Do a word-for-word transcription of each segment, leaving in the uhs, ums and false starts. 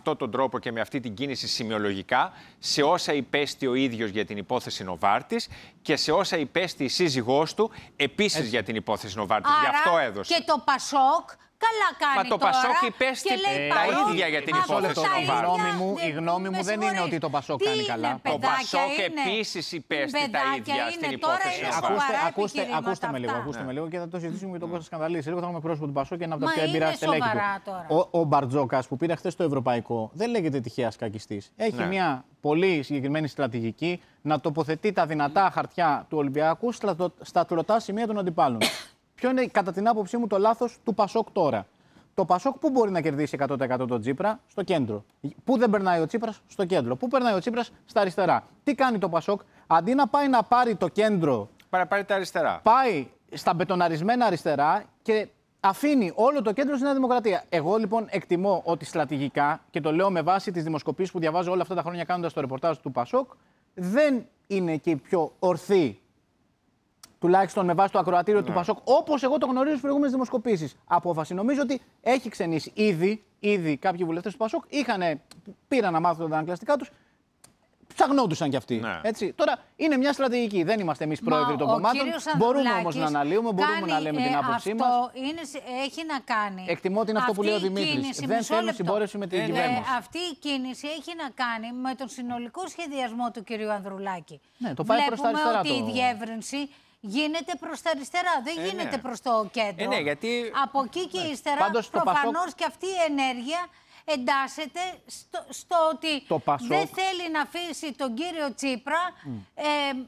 αυτόν τον τρόπο και με αυτή την κίνηση σημειολογικά σε όσα υπέστη ο ίδιος για την υπόθεση Νοβάρτης και σε όσα υπέστη η σύζυγός του επίσης Έτσι. για την υπόθεση Νοβάρτης. Άρα, Γι' αυτό έδωσε. Και το Πασόκ καλά κάνει. Μα το τώρα Πασόκ υπέστη λέει, τα παρόλο, ίδια για την υπόθεση Νοβάρτης. Η γνώμη μου δεν είναι ότι το Πασόκ κάνει καλά. Το Πασόκ επίσης υπέστη τα ίδια στην υπόθεση Νοβάρτης. Ακούστε, ακούστε με λίγο, ακούστε με λίγο και θα το συζητήσουμε με τον Κώστα Σκανδαλίδη. Λίγο θα έχουμε πρόσωπο του Πασόκ και ένα από τα πιο εμπειρά στελέχη του. Ο, ο Μπαρτζόκας που πήρε χθες το ευρωπαϊκό δεν λέγεται τυχαίας κακιστής. Έχει ναι. μια πολύ συγκεκριμένη στρατηγική να τοποθετεί τα δυνατά χαρτιά του Ολυμπιακού στα τροτά σημεία των αντιπάλων. Ποιο είναι, κατά την άποψή μου, το λάθος του Πασόκ τώρα? Το Πασόκ πού μπορεί να κερδίσει εκατό τοις εκατό τον Τσίπρα? Στο κέντρο. Πού δεν περνάει ο Τσίπρας? Στο κέντρο. Πού περνάει ο Τσίπρας? Στα αριστερά. Τι κάνει το Πασόκ? Αντί να πάει να πάρει το κέντρο, Παρα πάρει τα αριστερά. Πάει στα μπετοναρισμένα αριστερά και αφήνει όλο το κέντρο στην Νέα Δημοκρατία. Εγώ λοιπόν εκτιμώ ότι στρατηγικά, και το λέω με βάση τις δημοσκοπήσεις που διαβάζω όλα αυτά τα χρόνια κάνοντας το ρεπορτάζ του Πασόκ, δεν είναι και η πιο ορθή, τουλάχιστον με βάση το ακροατήριο ναι. του Πασόκ, όπως εγώ το γνωρίζω στις προηγούμενες δημοσκοπήσεις, απόφαση. Νομίζω ότι έχει ξενήσει ήδη, ήδη κάποιοι βουλευτές του Πασόκ είχαν, πήραν να μάθουν τα ανακλαστικά τους, ψαγνόντουσαν κι αυτοί. Ναι. Έτσι. Τώρα είναι μια στρατηγική. Δεν είμαστε εμείς πρόεδροι των κομμάτων. Μπορούμε όμως να αναλύουμε, μπορούμε κάνει, να λέμε την άποψή μας. Αυτό είναι, έχει να κάνει. Εκτιμώ ότι είναι αυτό που λέει ο Δημήτρης. Δεν θέλουν συμπόρευση με την ε, κυβέρνηση. Ε, αυτή η κίνηση έχει να κάνει με τον συνολικό σχεδιασμό του κ. Ανδρουλάκη. Ναι, το πάει προς τα αριστερά. Ότι το... η διεύρυνση γίνεται προς τα αριστερά, δεν ε, γίνεται ναι. προς το κέντρο. Ε, ναι, γιατί... Από εκεί και ύστερα προφανώς Πασόκ... και αυτή η ενέργεια εντάσσεται στο, στο ότι Πασόκ... δεν θέλει να αφήσει τον κύριο Τσίπρα mm. ε,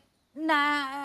να,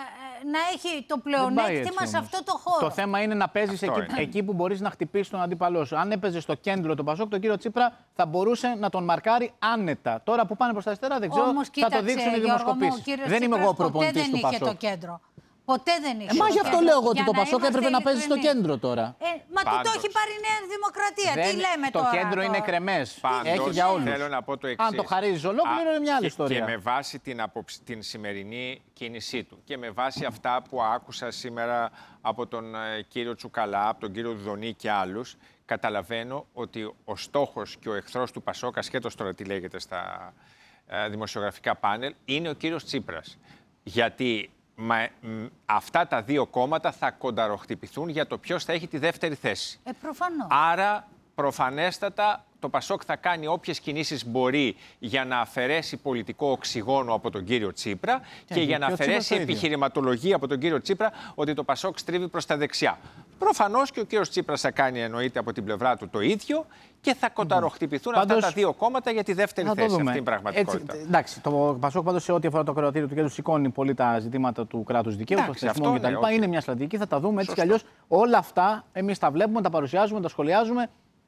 να έχει το πλεονέκτημα σε αυτό το χώρο. Το θέμα είναι να παίζεις εκεί, εκεί που μπορείς να χτυπήσεις τον αντίπαλό σου. Αν έπαιζε στο κέντρο τον Πασόκ, τον κύριο Τσίπρα θα μπορούσε να τον μαρκάρει άνετα. Τώρα που πάνε προς τα αριστερά δεν ξέρω, Όμως, θα κοίταξε, το δείξουν οι δημοσκοπήσεις. Δεν είμαι εγώ προπονητής του Πασόκ. Το κέντρο. Ποτέ δεν είχε. Ε, μα γι' αυτό λέω εγώ ότι το Πασόκ έπρεπε να παίζει στο κέντρο τώρα. Ε, μα του το έχει πάρει η Νέα Δημοκρατία. Δεν, τι λέμε το τώρα. Το κέντρο τώρα. είναι κρεμές. Πάντως, έχει για όλους. Θέλω να πω το εξής. Αν το χαρίζει ολόκληρο είναι μια άλλη και, ιστορία. Και με βάση την, αποψ... την σημερινή κίνησή του και με βάση αυτά που άκουσα σήμερα από τον ε, κύριο Τσουκαλά, από τον κύριο Δουδονή και άλλους, καταλαβαίνω ότι ο στόχος και ο εχθρός του Πασόκ, ασχέτως τώρα τι λέγεται στα ε, δημοσιογραφικά πάνελ, είναι ο κύριος Τσίπρας. Γιατί Μα, μ, αυτά τα δύο κόμματα θα κονταροχτυπηθούν για το ποιος θα έχει τη δεύτερη θέση. Ε, προφανώς. Άρα, προφανέστατα, το Πασόκ θα κάνει όποιες κινήσεις μπορεί για να αφαιρέσει πολιτικό οξυγόνο από τον κύριο Τσίπρα και, και για να αφαιρέσει επιχειρηματολογία από τον κύριο Τσίπρα ότι το Πασόκ στρίβει προς τα δεξιά. Προφανώς και ο κύριος Τσίπρας θα κάνει, εννοείται, από την πλευρά του το ίδιο και θα κονταροχτυπηθούν mm. αυτά τα δύο κόμματα για τη δεύτερη θέση. Αυτή είναι η πραγματικότητα. Έτσι, εντάξει, το Πασόκ πάντως σε ό,τι αφορά το ακροατήριο του κέντρου σηκώνει πολύ τα ζητήματα του κράτους δικαίου, του θεσμού κτλ. Okay. Είναι μια στρατηγική, θα τα δούμε έτσι κι αλλιώς. Όλα αυτά εμείς τα βλέπουμε, τα παρουσιάζουμε, τα σχολιάζουμε.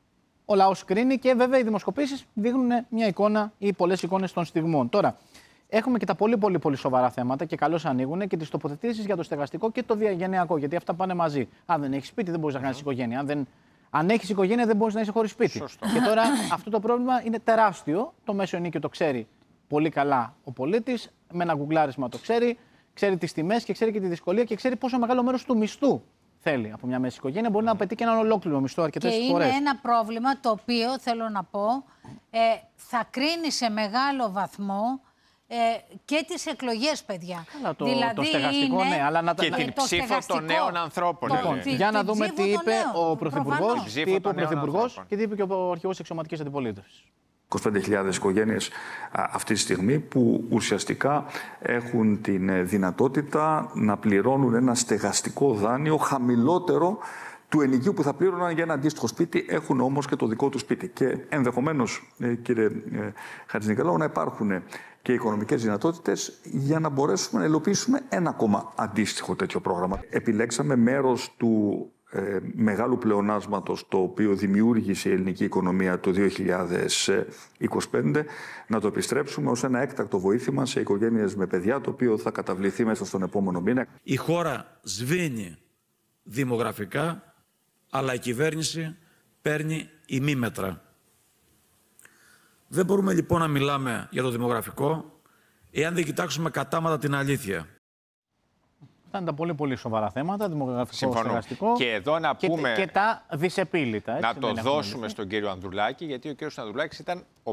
Ο λαός κρίνει και βέβαια οι δημοσκοπήσεις δείχνουν μια εικόνα ή πολλές εικόνες των στιγμών. Τώρα, έχουμε και τα πολύ πολύ πολύ σοβαρά θέματα και καλώς ανοίγουν και τις τοποθετήσεις για το στεγαστικό και το διαγενειακό, γιατί αυτά πάνε μαζί. Αν δεν έχεις σπίτι, δεν μπορείς να κάνεις οικογένεια. Αν, δεν... Αν έχεις οικογένεια, δεν μπορείς να είσαι χωρίς σπίτι. Σωστό. Και τώρα αυτό το πρόβλημα είναι τεράστιο. Το μέσο ενίκιο το ξέρει πολύ καλά ο πολίτης. Με ένα γκουγκλάρισμα το ξέρει, ξέρει τις τιμές και ξέρει και τη δυσκολία και ξέρει πόσο μεγάλο μέρος του μισθού θέλει από μια μέση οικογένεια. Μπορεί να απαιτεί και έναν ολόκληρο μισθό αρκετές φορές. Και είναι ένα πρόβλημα το οποίο, θέλω να πω, ε, θα κρίνει σε μεγάλο βαθμό ε, και τις εκλογές, παιδιά. Καλά, το, δηλαδή το στεγαστικό, είναι... ναι. Αλλά να... Και την ψήφο των νέων ανθρώπων. Λοιπόν, λέει. για να δούμε τι είπε ο Πρωθυπουργός, τι είπε ο Πρωθυπουργός και τι είπε και ο Αρχηγός Αξιωματικής Αντιπολίτευσης. είκοσι πέντε χιλιάδες οικογένειες αυτή τη στιγμή που ουσιαστικά έχουν την δυνατότητα να πληρώνουν ένα στεγαστικό δάνειο χαμηλότερο του ενοικίου που θα πλήρωναν για ένα αντίστοιχο σπίτι, έχουν όμως και το δικό του σπίτι. Και ενδεχομένως, κύριε Χατζηνικολάου, να υπάρχουν και οικονομικές δυνατότητες για να μπορέσουμε να υλοποιήσουμε ένα ακόμα αντίστοιχο τέτοιο πρόγραμμα. Επιλέξαμε μέρος του Ε, μεγάλου πλεονάσματος το οποίο δημιούργησε η ελληνική οικονομία το δύο χιλιάδες είκοσι πέντε να το επιστρέψουμε ως ένα έκτακτο βοήθημα σε οικογένειες με παιδιά, το οποίο θα καταβληθεί μέσα στον επόμενο μήνα. Η χώρα σβήνει δημογραφικά, αλλά η κυβέρνηση παίρνει ημίμετρα. Δεν μπορούμε λοιπόν να μιλάμε για το δημογραφικό εάν δεν κοιτάξουμε κατάματα την αλήθεια. Αυτά είναι τα πολύ πολύ σοβαρά θέματα, δημογραφικό, στεγαστικό και εδώ να πούμε, και, και τα δυσεπίλητα. Έτσι, να το δώσουμε στον κύριο Ανδρουλάκη, γιατί ο κύριος Ανδρουλάκης ήταν ο